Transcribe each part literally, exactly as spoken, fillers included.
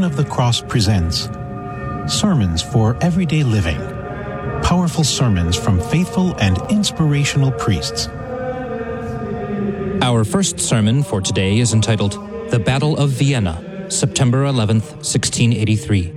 Sign of the Cross presents Sermons for Everyday Living. Powerful sermons from faithful and inspirational priests. Our first sermon for today is entitled The Battle of Vienna, September eleventh, sixteen eighty-three.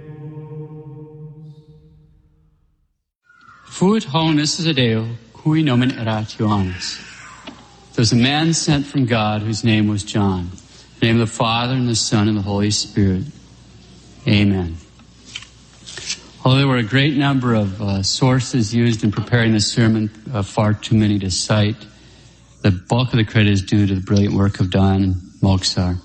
Fuit hominis Deo, cui nomen erat Ioannes. There was a man sent from God whose name was John. In the name of the Father, and the Son, and the Holy Spirit. Amen. Although there were a great number of uh, sources used in preparing this sermon, uh, far too many to cite, the bulk of the credit is due to the brilliant work of Don Moksar.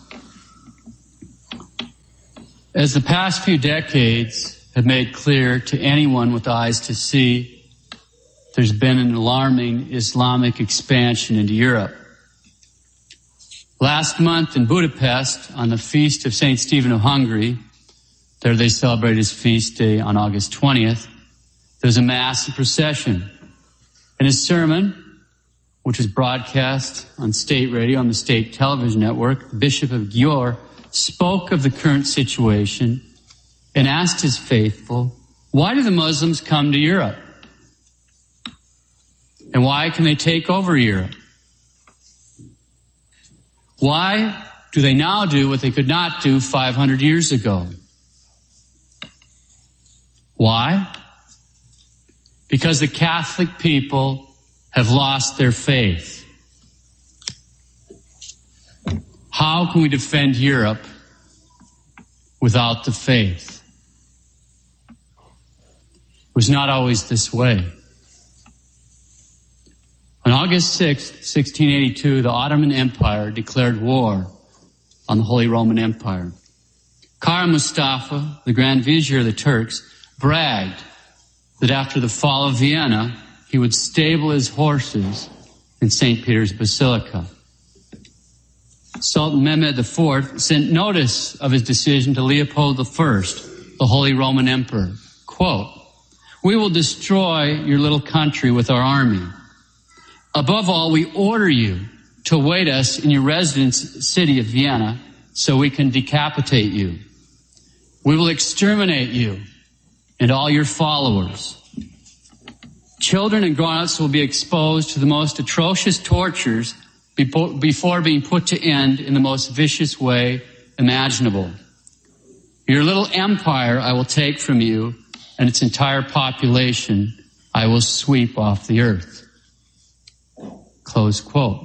As the past few decades have made clear to anyone with eyes to see, there's been an alarming Islamic expansion into Europe. Last month in Budapest, on the feast of Saint Stephen of Hungary, there they celebrated his feast day on August twentieth, there was a mass and procession. In his sermon, which was broadcast on state radio, on the state television network, the Bishop of Győr spoke of the current situation and asked his faithful, why do the Muslims come to Europe? And why can they take over Europe? Why do they now do what they could not do five hundred years ago? Why? Because the Catholic people have lost their faith. How can we defend Europe without the faith? It was not always this way. On August sixth, sixteen eighty-two, the Ottoman Empire declared war on the Holy Roman Empire. Kara Mustafa, the Grand Vizier of the Turks, bragged that after the fall of Vienna, he would stable his horses in Saint Peter's Basilica. Sultan Mehmed the Fourth sent notice of his decision to Leopold the First, the Holy Roman Emperor. Quote, "We will destroy your little country with our army. Above all, we order you to await us in your residence city of Vienna so we can decapitate you. We will exterminate you and all your followers. Children and grown-ups will be exposed to the most atrocious tortures before being put to end in the most vicious way imaginable. Your little empire I will take from you, and its entire population I will sweep off the earth." Close quote.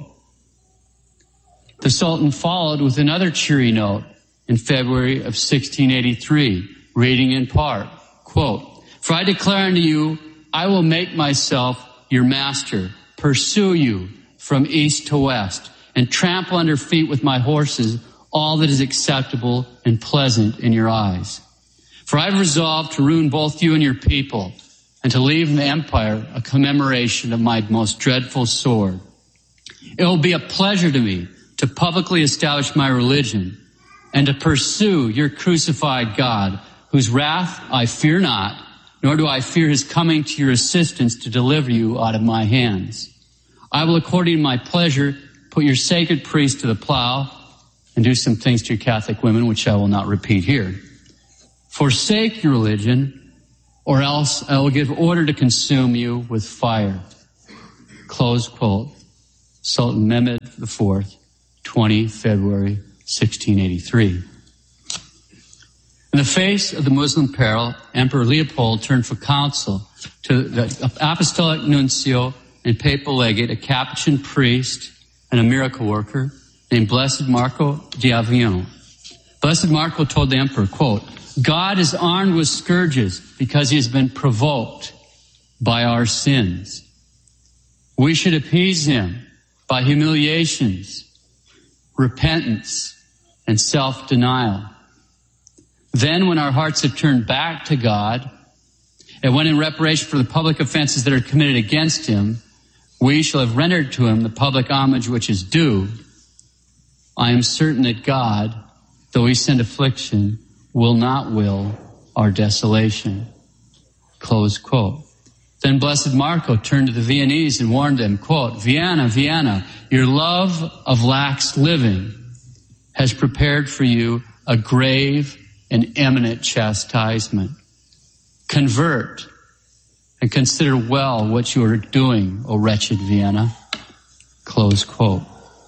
The Sultan followed with another cheery note in February of sixteen eighty-three, reading in part, quote, "For I declare unto you, I will make myself your master, pursue you from east to west, and trample under feet with my horses all that is acceptable and pleasant in your eyes. For I have resolved to ruin both you and your people, and to leave in the empire a commemoration of my most dreadful sword. It will be a pleasure to me to publicly establish my religion and to pursue your crucified God, whose wrath I fear not, nor do I fear his coming to your assistance to deliver you out of my hands. I will, according to my pleasure, put your sacred priests to the plow and do some things to your Catholic women, which I will not repeat here. Forsake your religion, or else I will give order to consume you with fire." Close quote. Sultan Mehmed the Fourth, the twentieth of February, sixteen eighty-three. In the face of the Muslim peril, Emperor Leopold turned for counsel to the apostolic nuncio and papal legate, a Capuchin priest and a miracle worker named Blessed Marco d'Avignon. Blessed Marco told the emperor, quote, "God is armed with scourges because he has been provoked by our sins. We should appease him by humiliations, repentance, and self-denial. Then when our hearts have turned back to God, and when in reparation for the public offenses that are committed against him, we shall have rendered to him the public homage which is due, I am certain that God, though he send affliction, will not will our desolation." Close quote. Then Blessed Marco turned to the Viennese and warned them, quote, "Vienna, Vienna, your love of lax living has prepared for you a grave and imminent chastisement. Convert and consider well what you are doing, O wretched Vienna. Close quote.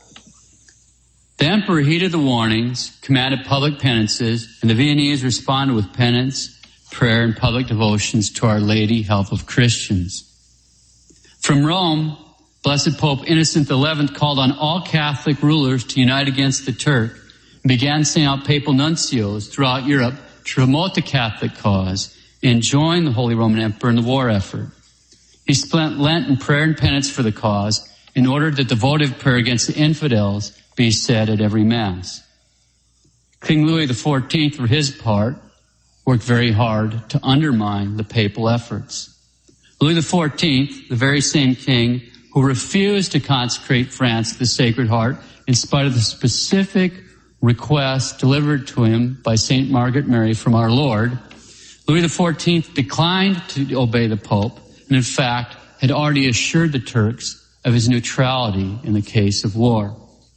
The emperor heeded the warnings, commanded public penances, and the Viennese responded with penance, prayer, and public devotions to Our Lady, help of Christians. From Rome, Blessed Pope Innocent the eleventh called on all Catholic rulers to unite against the Turk and began sending out papal nuncios throughout Europe to promote the Catholic cause and join the Holy Roman Emperor in the war effort. He spent Lent in prayer and penance for the cause in order that the votive prayer against the infidels be said at every Mass. King Louis the fourteenth, for his part, worked very hard to undermine the papal efforts. Louis the fourteenth, the very same king who refused to consecrate France to the Sacred Heart in spite of the specific request delivered to him by Saint Margaret Mary from our Lord, Louis the fourteenth declined to obey the Pope and in fact had already assured the Turks of his neutrality in the case of war.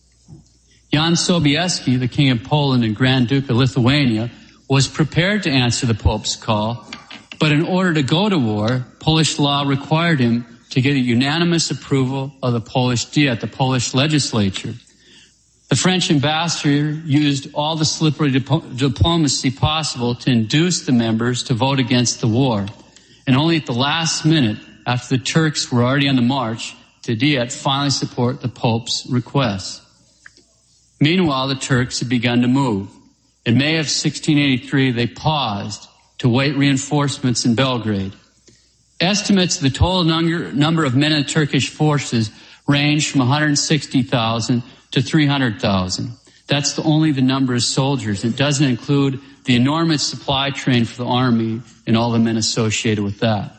Jan Sobieski, the King of Poland and Grand Duke of Lithuania, was prepared to answer the Pope's call, but in order to go to war, Polish law required him to get a unanimous approval of the Polish Diet, the Polish legislature. The French ambassador used all the slippery dip- diplomacy possible to induce the members to vote against the war. And only at the last minute, after the Turks were already on the march, did Diet finally support the Pope's request. Meanwhile, the Turks had begun to move. In May of sixteen eighty-three, they paused to wait reinforcements in Belgrade. Estimates of the total number of men in the Turkish forces ranged from one hundred sixty thousand to three hundred thousand. That's the, only the number of soldiers. It doesn't include the enormous supply train for the army and all the men associated with that.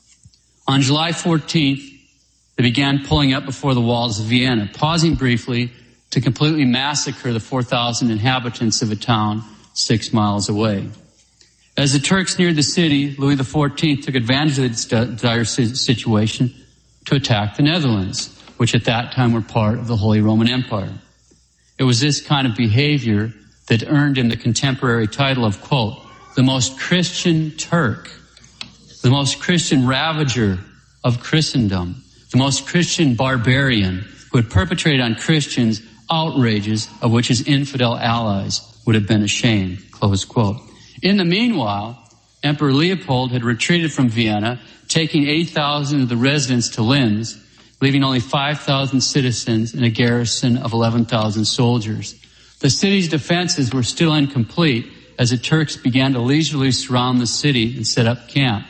On July fourteenth, they began pulling up before the walls of Vienna, pausing briefly to completely massacre the four thousand inhabitants of a town six miles away. As the Turks neared the city, Louis the fourteenth took advantage of this dire situation to attack the Netherlands, which at that time were part of the Holy Roman Empire. It was this kind of behavior that earned him the contemporary title of, quote, the most Christian Turk, the most Christian ravager of Christendom, the most Christian barbarian who had perpetrated on Christians outrages of which his infidel allies would have been ashamed, close quote. In the meanwhile, Emperor Leopold had retreated from Vienna, taking eight thousand of the residents to Linz, leaving only five thousand citizens and a garrison of eleven thousand soldiers. The city's defenses were still incomplete as the Turks began to leisurely surround the city and set up camp.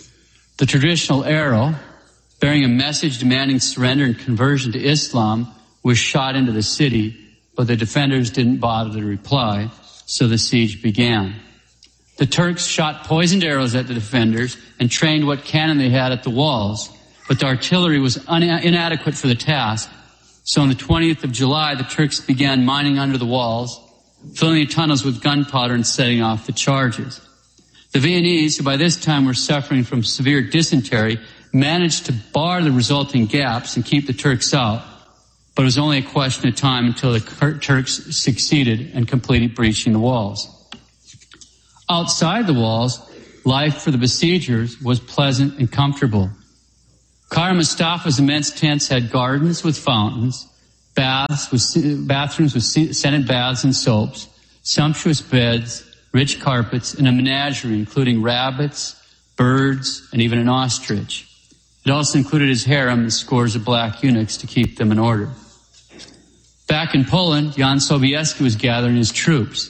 The traditional arrow, bearing a message demanding surrender and conversion to Islam, was shot into the city, but the defenders didn't bother to reply, so the siege began. The Turks shot poisoned arrows at the defenders and trained what cannon they had at the walls, but the artillery was un- inadequate for the task. So on the twentieth of July, the Turks began mining under the walls, filling the tunnels with gunpowder and setting off the charges. The Viennese, who by this time were suffering from severe dysentery, managed to bar the resulting gaps and keep the Turks out, but it was only a question of time until the Turks succeeded in completely breaching the walls. Outside the walls, life for the besiegers was pleasant and comfortable. Kara Mustafa's immense tents had gardens with fountains, baths with, bathrooms with scented baths and soaps, sumptuous beds, rich carpets, and a menagerie including rabbits, birds, and even an ostrich. It also included his harem and scores of black eunuchs to keep them in order. Back in Poland, Jan Sobieski was gathering his troops.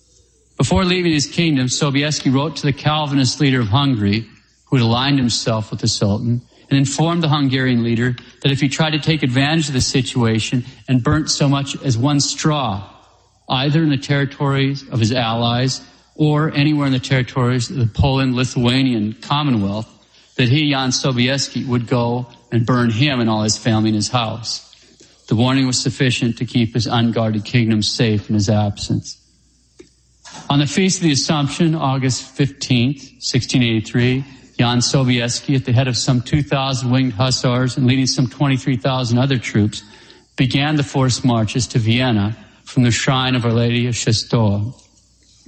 Before leaving his kingdom, Sobieski wrote to the Calvinist leader of Hungary, who had aligned himself with the Sultan, and informed the Hungarian leader that if he tried to take advantage of the situation and burnt so much as one straw, either in the territories of his allies or anywhere in the territories of the Poland-Lithuanian Commonwealth, that he, Jan Sobieski, would go and burn him and all his family in his house. The warning was sufficient to keep his unguarded kingdom safe in his absence. On the Feast of the Assumption, August fifteenth, sixteen eighty-three, Jan Sobieski, at the head of some two thousand winged hussars and leading some twenty-three thousand other troops, began the forced marches to Vienna from the shrine of Our Lady of Czestochowa.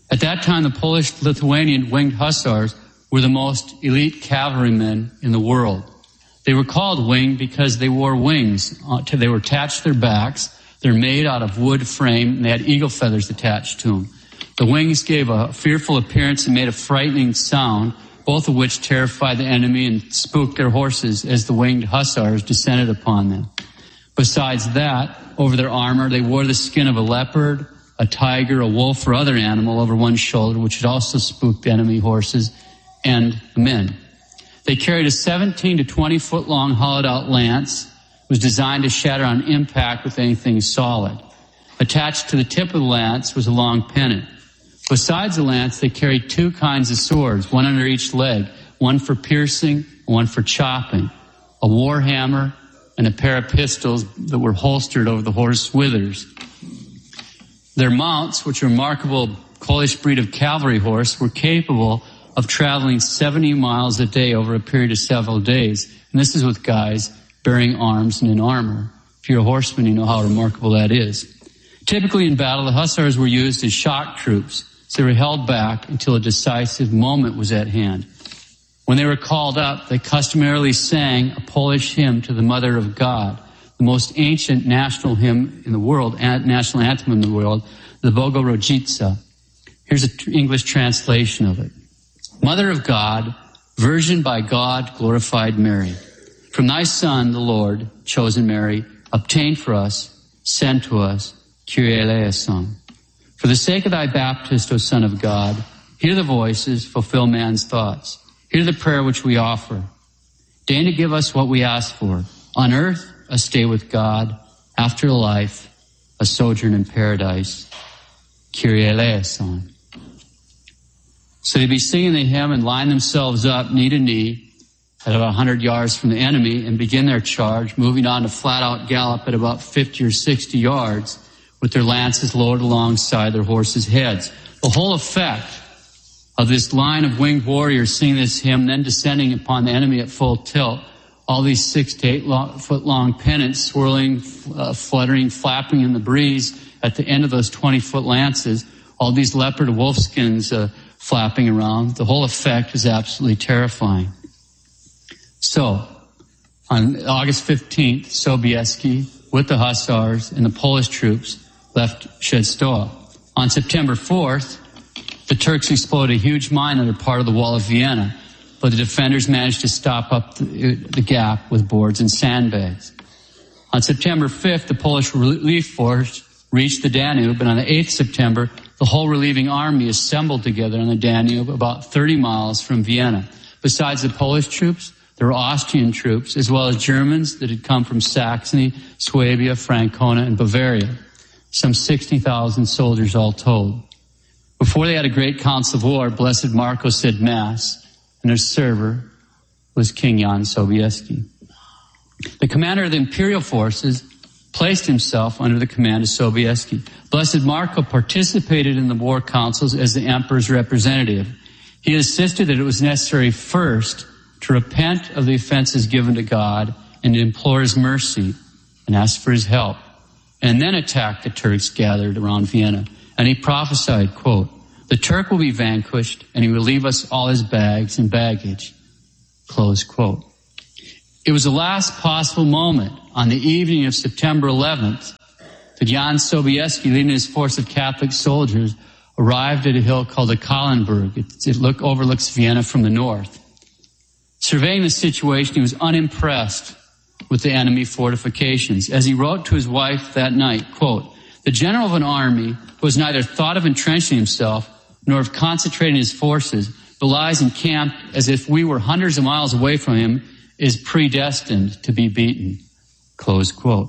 At that time, the Polish-Lithuanian winged hussars were the most elite cavalrymen in the world. They were called winged because they wore wings. They were attached to their backs. They're made out of wood frame, and they had eagle feathers attached to them. The wings gave a fearful appearance and made a frightening sound, both of which terrified the enemy and spooked their horses as the winged hussars descended upon them. Besides that, over their armor, they wore the skin of a leopard, a tiger, a wolf, or other animal over one shoulder, which had also spooked the enemy horses and the men. They carried a seventeen to twenty foot long hollowed out lance. It was designed to shatter on impact with anything solid. Attached to the tip of the lance was a long pennant. Besides the lance, they carried two kinds of swords, one under each leg, one for piercing and one for chopping, a war hammer, and a pair of pistols that were holstered over the horse withers. Their mounts, which are a remarkable Polish breed of cavalry horse, were capable of traveling seventy miles a day over a period of several days. And this is with guys bearing arms and in armor. If you're a horseman, you know how remarkable that is. Typically in battle, the hussars were used as shock troops, so they were held back until a decisive moment was at hand. When they were called up, they customarily sang a Polish hymn to the Mother of God, the most ancient national hymn in the world, national anthem in the world, the Bogorodzica. Here's an English translation of it. Mother of God, Virgin by God, glorified Mary, from thy Son, the Lord, chosen Mary, obtained for us, sent to us, Kyrie eleison. For the sake of thy Baptist, O Son of God, hear the voices, fulfill man's thoughts. Hear the prayer which we offer. Deign to give us what we ask for. On earth, a stay with God. After life, a sojourn in paradise. Kyrie eleison. So they'd be singing the hymn and line themselves up knee to knee at about one hundred yards from the enemy and begin their charge, moving on to flat-out gallop at about fifty or sixty yards with their lances lowered alongside their horses' heads. The whole effect of this line of winged warriors singing this hymn, then descending upon the enemy at full tilt, all these six to eight long, foot long pennants swirling, uh, fluttering, flapping in the breeze at the end of those twenty foot lances, all these leopard wolfskins uh, flapping around. The whole effect is absolutely terrifying. So, on August fifteenth, Sobieski, with the hussars and the Polish troops, left Częstochowa. On September fourth, the Turks exploded a huge mine under part of the wall of Vienna, but the defenders managed to stop up the, the gap with boards and sandbags. On September fifth, the Polish relief force reached the Danube, and on the eighth of September, the whole relieving army assembled together on the Danube about thirty miles from Vienna. Besides the Polish troops, there were Austrian troops, as well as Germans that had come from Saxony, Swabia, Franconia, and Bavaria. Some sixty thousand soldiers all told. Before they had a great council of war, Blessed Marco said Mass, and their server was King Jan Sobieski. The commander of the imperial forces placed himself under the command of Sobieski. Blessed Marco participated in the war councils as the emperor's representative. He insisted that it was necessary first to repent of the offenses given to God and to implore his mercy and ask for his help, and then attack the Turks gathered around Vienna. And he prophesied, quote, the Turk will be vanquished and he will leave us all his bags and baggage, close quote. It was the last possible moment on the evening of September eleventh that Jan Sobieski, leading his force of Catholic soldiers, arrived at a hill called the Kahlenberg. It, it look, overlooks Vienna from the north. Surveying the situation, he was unimpressed with the enemy fortifications. As he wrote to his wife that night, quote, the general of an army who has neither thought of entrenching himself nor of concentrating his forces, but lies encamped as if we were hundreds of miles away from him, is predestined to be beaten, close quote.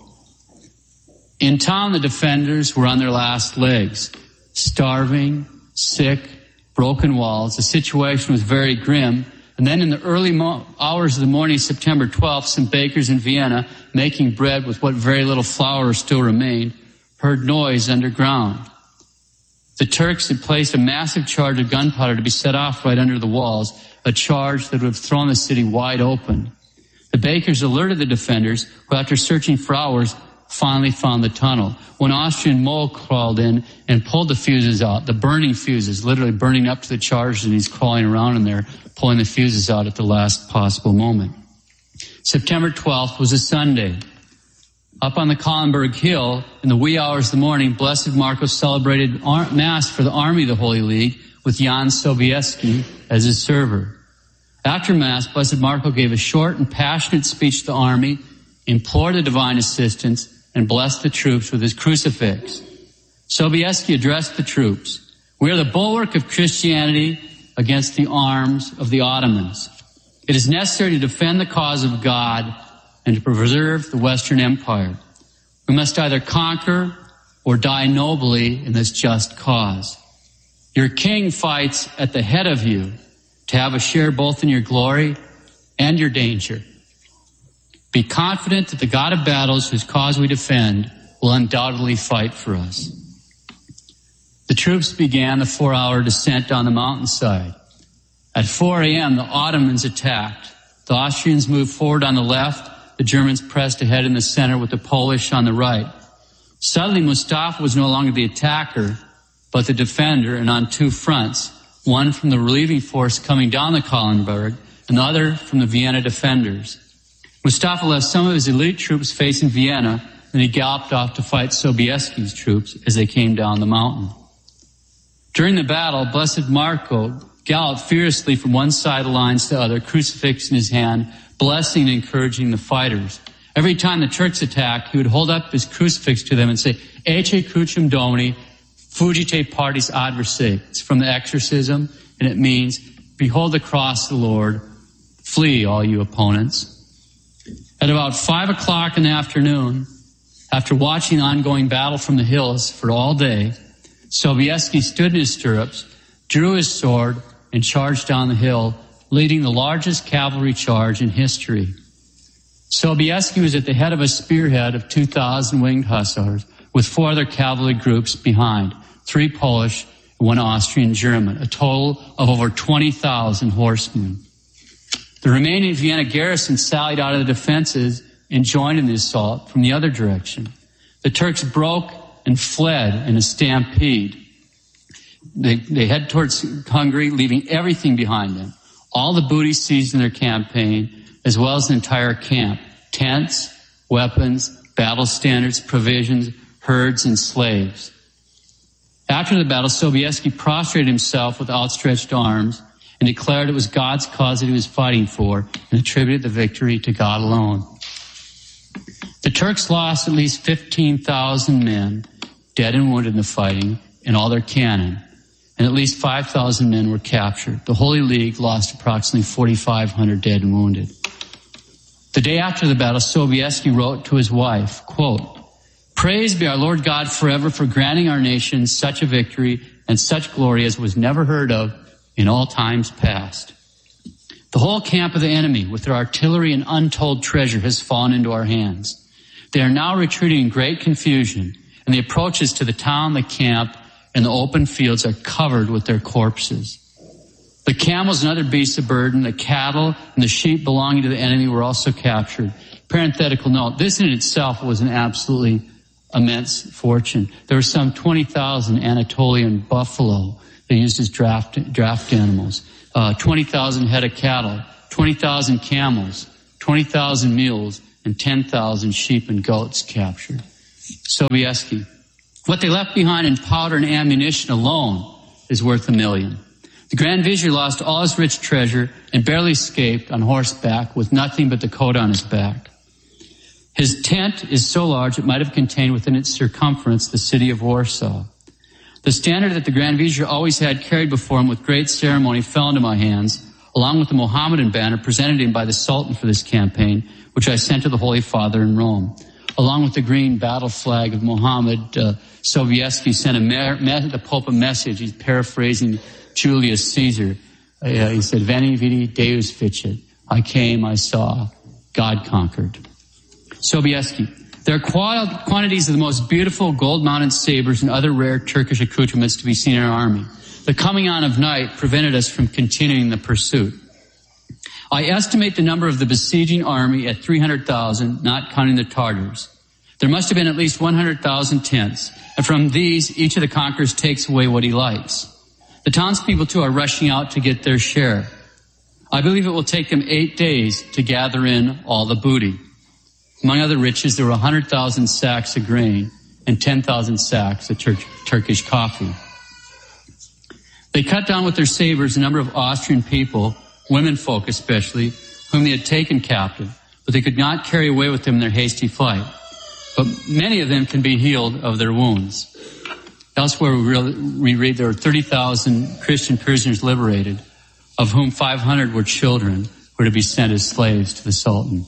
In town, the defenders were on their last legs, starving, sick, broken walls. The situation was very grim. And then in the early mo- hours of the morning, September twelfth, some bakers in Vienna, making bread with what very little flour still remained, heard noise underground. The Turks had placed a massive charge of gunpowder to be set off right under the walls, a charge that would have thrown the city wide open. The bakers alerted the defenders, who after searching for hours finally found the tunnel. One Austrian mole crawled in and pulled the fuses out, the burning fuses, literally burning up to the charges, and he's crawling around in there, pulling the fuses out at the last possible moment. September twelfth was a Sunday. Up on the Kahlenberg Hill, in the wee hours of the morning, Blessed Marco celebrated Mass for the Army of the Holy League with Jan Sobieski as his server. After Mass, Blessed Marco gave a short and passionate speech to the army, implored the divine assistance, and blessed the troops with his crucifix. Sobieski addressed the troops. We are the bulwark of Christianity against the arms of the Ottomans. It is necessary to defend the cause of God and to preserve the Western Empire. We must either conquer or die nobly in this just cause. Your king fights at the head of you to have a share both in your glory and your danger. Be confident that the God of battles, whose cause we defend, will undoubtedly fight for us. The troops began the four-hour descent down the mountainside. At four a.m., the Ottomans attacked. The Austrians moved forward on the left. The Germans pressed ahead in the center with the Polish on the right. Suddenly, Mustafa was no longer the attacker, but the defender, and on two fronts, one from the relieving force coming down the Kahlenberg, and the other from the Vienna defenders. Mustafa left some of his elite troops facing Vienna, and he galloped off to fight Sobieski's troops as they came down the mountain. During the battle, Blessed Marco galloped fiercely from one side of the lines to the other, crucifix in his hand, blessing and encouraging the fighters. Every time the Turks attacked, he would hold up his crucifix to them and say, Ecce crucem Domini, fugite partis adversae. It's from the exorcism, and it means, behold the cross of the Lord, flee all you opponents. At about five o'clock in the afternoon, after watching the ongoing battle from the hills for all day, Sobieski stood in his stirrups, drew his sword, and charged down the hill, leading the largest cavalry charge in history. Sobieski was at the head of a spearhead of two thousand winged hussars, with four other cavalry groups behind, three Polish and one Austrian German, a total of over twenty thousand horsemen. The remaining Vienna garrison sallied out of the defenses and joined in the assault from the other direction. The Turks broke and fled in a stampede. They, they head towards Hungary, leaving everything behind them. All the booty seized in their campaign, as well as the entire camp. Tents, weapons, battle standards, provisions, herds, and slaves. After the battle, Sobieski prostrated himself with outstretched arms and declared it was God's cause that he was fighting for, and attributed the victory to God alone. The Turks lost at least fifteen thousand men, dead and wounded in the fighting, and all their cannon, and at least five thousand men were captured. The Holy League lost approximately forty-five hundred dead and wounded. The day after the battle, Sobieski wrote to his wife, quote, Praise be our Lord God forever for granting our nation such a victory and such glory as was never heard of in all times past. The whole camp of the enemy, with their artillery and untold treasure, has fallen into our hands. They are now retreating in great confusion, and the approaches to the town, the camp, and the open fields are covered with their corpses. The camels and other beasts of burden, the cattle, and the sheep belonging to the enemy were also captured. Parenthetical note, this in itself was an absolutely immense fortune. There were some twenty thousand Anatolian buffalo they used as draft, draft animals, uh, twenty thousand head of cattle, twenty thousand camels, twenty thousand mules, and ten thousand sheep and goats captured. Sobieski. What they left behind in powder and ammunition alone is worth a million. The Grand Vizier lost all his rich treasure and barely escaped on horseback with nothing but the coat on his back. His tent is so large it might have contained within its circumference the city of Warsaw. The standard that the Grand Vizier always had carried before him with great ceremony fell into my hands, along with the Mohammedan banner presented him by the Sultan for this campaign, which I sent to the Holy Father in Rome. Along with the green battle flag of Mohammed, uh, Sobieski sent a mer- me- the Pope a message. He's paraphrasing Julius Caesar. Uh, he said, Veni, vidi, Deus ficit. I came, I saw, God conquered. Sobieski. There are qual- quantities of the most beautiful gold-mounted sabers and other rare Turkish accoutrements to be seen in our army. The coming on of night prevented us from continuing the pursuit. I estimate the number of the besieging army at three hundred thousand, not counting the Tartars. There must have been at least one hundred thousand tents, and from these, each of the conquerors takes away what he likes. The townspeople, too, are rushing out to get their share. I believe it will take them eight days to gather in all the booty. Among other riches, there were one hundred thousand sacks of grain and ten thousand sacks of Tur- Turkish coffee. They cut down with their sabers a number of Austrian people, women folk especially, whom they had taken captive, but they could not carry away with them in their hasty flight. But many of them can be healed of their wounds. Elsewhere we, re- we read there were thirty thousand Christian prisoners liberated, of whom five hundred were children who were to be sent as slaves to the Sultan.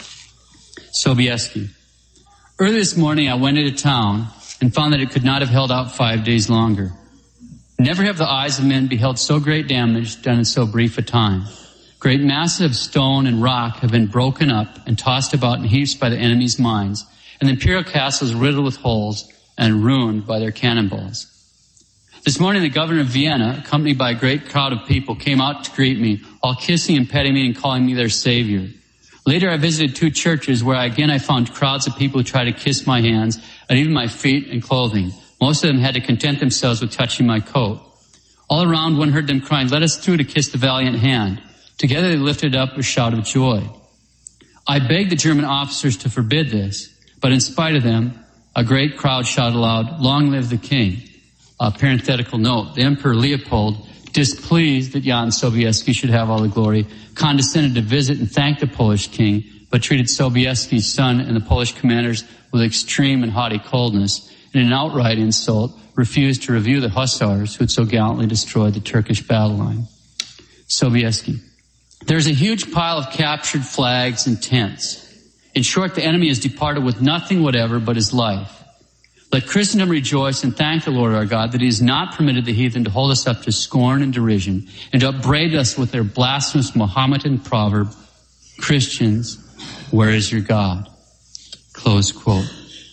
Sobieski. Early this morning I went into town and found that it could not have held out five days longer. Never have the eyes of men beheld so great damage done in so brief a time. Great masses of stone and rock have been broken up and tossed about in heaps by the enemy's mines, and the imperial castle is riddled with holes and ruined by their cannonballs. This morning the governor of Vienna, accompanied by a great crowd of people, came out to greet me, all kissing and petting me and calling me their savior. Later I visited two churches where I, again I found crowds of people who tried to kiss my hands and even my feet and clothing. Most of them had to content themselves with touching my coat. All around one heard them crying, "Let us through to kiss the valiant hand." Together they lifted up a shout of joy. I begged the German officers to forbid this, but in spite of them, a great crowd shouted aloud, "Long live the king." A parenthetical note, the Emperor Leopold, displeased that Jan Sobieski should have all the glory, condescended to visit and thank the Polish king, but treated Sobieski's son and the Polish commanders with extreme and haughty coldness, and in an outright insult, refused to review the hussars who had so gallantly destroyed the Turkish battle line. Sobieski. There's a huge pile of captured flags and tents. In short, the enemy has departed with nothing whatever but his life. Let Christendom rejoice and thank the Lord our God that he has not permitted the heathen to hold us up to scorn and derision and to upbraid us with their blasphemous Mohammedan proverb, "Christians, where is your God?" Close quote.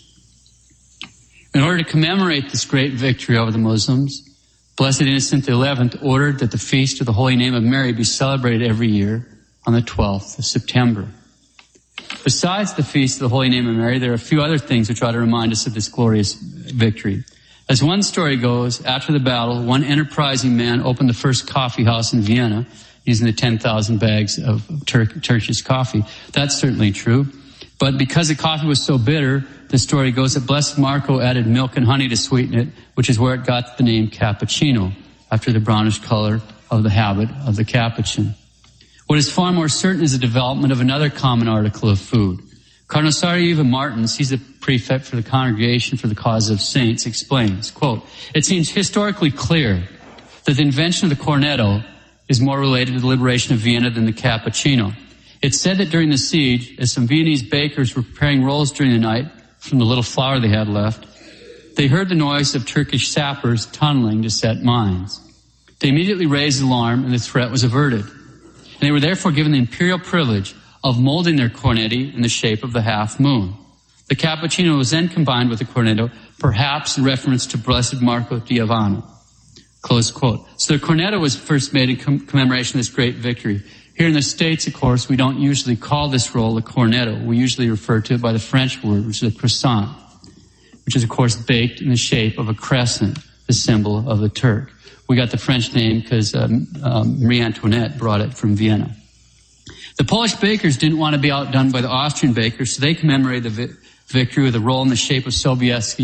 In order to commemorate this great victory over the Muslims, Blessed Innocent the eleventh ordered that the feast of the Holy Name of Mary be celebrated every year on the twelfth of September. Besides the feast of the Holy Name of Mary, there are a few other things which ought to remind us of this glorious victory. As one story goes, after the battle, one enterprising man opened the first coffee house in Vienna using the ten thousand bags of Tur- Turkish coffee. That's certainly true. But because the coffee was so bitter, the story goes that Blessed Marco added milk and honey to sweeten it, which is where it got the name cappuccino, after the brownish color of the habit of the capuchin. What is far more certain is the development of another common article of food. Cardinal Saraiva Martins, he's the prefect for the Congregation for the Cause of Saints, explains, quote, "It seems historically clear that the invention of the cornetto is more related to the liberation of Vienna than the cappuccino. It's said that during the siege, as some Viennese bakers were preparing rolls during the night from the little flour they had left, they heard the noise of Turkish sappers tunneling to set mines. They immediately raised the alarm and the threat was averted. And they were therefore given the imperial privilege of molding their cornetti in the shape of the half moon. The cappuccino was then combined with the cornetto, perhaps in reference to Blessed Marco di Avano." Close quote. So the cornetto was first made in com- commemoration of this great victory. Here in the States, of course, we don't usually call this roll a cornetto. We usually refer to it by the French word, which is a croissant, which is, of course, baked in the shape of a crescent, the symbol of the Turk. We got the French name because um, um, Marie Antoinette brought it from Vienna. The Polish bakers didn't want to be outdone by the Austrian bakers, so they commemorated the vi- victory with a roll in the shape of Sobieski's